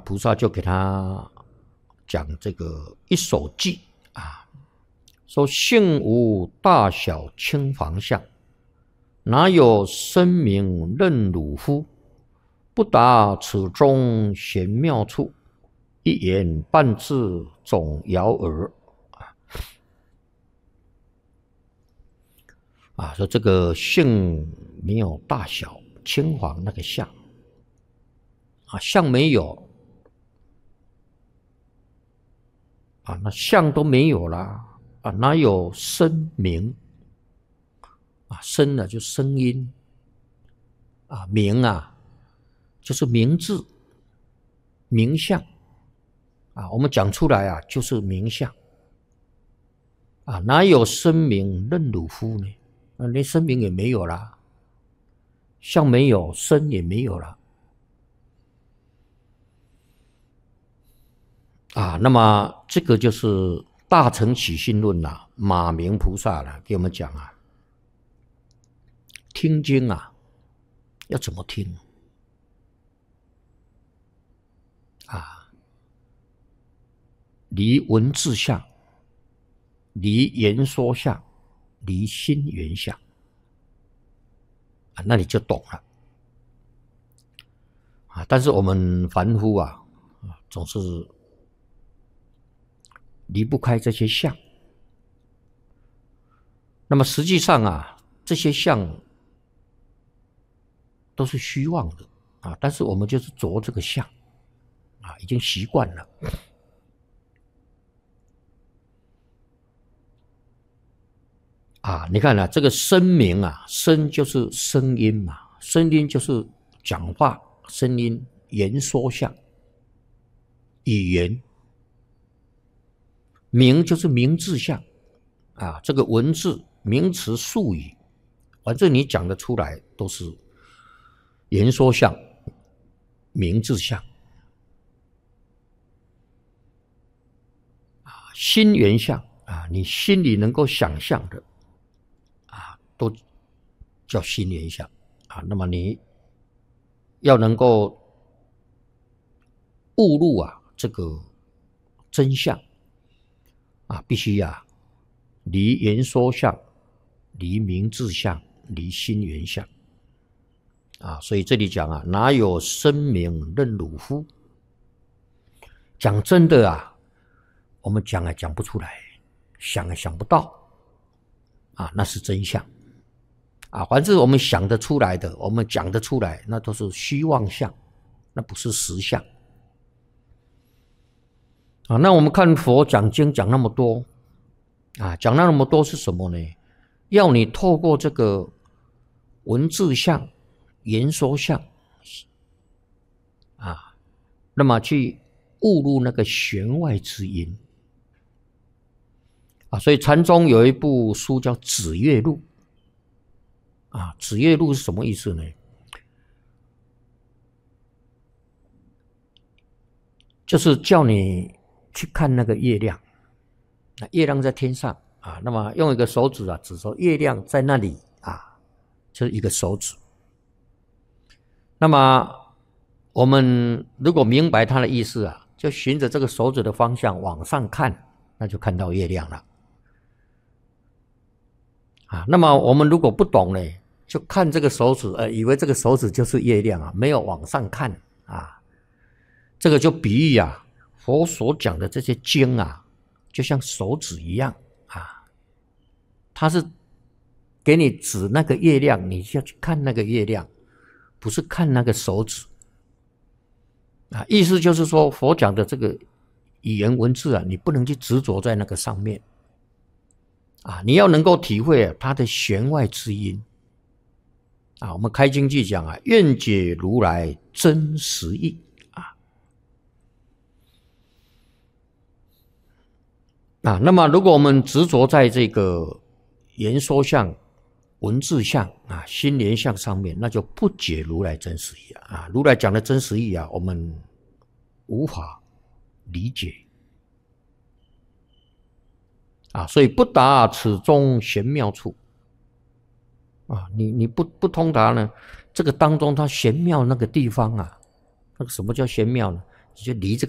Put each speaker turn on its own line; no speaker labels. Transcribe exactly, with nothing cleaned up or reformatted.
菩萨就给他讲这个一首偈啊，说性无大小轻房相，哪有声名任汝夫？不达此中玄妙处，一言半字总摇耳。啊，说这个性没有大小轻房那个相啊，相没有啊，那相都没有啦啊，哪有声名啊？声呢就声音啊，名啊就是名字、名相啊，我们讲出来啊就是名相啊，哪有声名任汝夫呢？啊，连声名也没有啦，相没有，声也没有啦。啊，那么这个就是《大乘起信论》啦，马明菩萨啦给我们讲啊，听经啊要怎么听啊？离文字相，离言说相，离心缘相啊，那你就懂了啊。但是我们凡夫啊，总是离不开这些相。那么实际上啊，这些相都是虚妄的啊，但是我们就是着这个相啊，已经习惯了。啊，你看啊，这个声名啊，声就是声音嘛，声音就是讲话声音，言说相，语言。名就是名字相啊，这个文字、名词、术语，反正你讲得出来都是言说相、名字相啊，心缘相啊，你心里能够想象的啊，都叫心缘相啊。那么你要能够悟入啊这个真相啊，必须啊离言说相，离名字相，离心缘相啊。所以这里讲啊，哪有声名任汝夫？讲真的啊，我们讲啊讲不出来，想啊想不到啊，那是真相啊。凡是我们想得出来的，我们讲得出来，那都是虚妄相，那不是实相啊。那我们看佛讲经讲那么多啊，讲那么多是什么呢？要你透过这个文字相、言说相啊，那么去悟入那个弦外之音啊。所以禅宗有一部书叫《指月录》啊，《指月录》是什么意思呢？就是叫你去看那个月亮，那月亮在天上啊，那么用一个手指啊指说月亮在那里啊，就是一个手指。那么我们如果明白它的意思啊，就循着这个手指的方向往上看，那就看到月亮了啊。那么我们如果不懂呢，就看这个手指，呃，以为这个手指就是月亮啊，没有往上看啊。这个就比喻啊，佛所讲的这些经啊，就像手指一样啊，它是给你指那个月亮，你要去看那个月亮，不是看那个手指啊。意思就是说，佛讲的这个语言文字啊，你不能去执着在那个上面啊，你要能够体会啊它的弦外之音啊。我们开经记讲啊，愿解如来真实义啊。那么如果我们执着在这个言说相、文字相啊、心莲相上面，那就不解如来真实义啊。如来讲的真实义啊，我们无法理解啊，所以不达此中玄妙处啊，你你不不通达呢，这个当中它玄妙那个地方啊，那个什么叫玄妙呢？ 就离这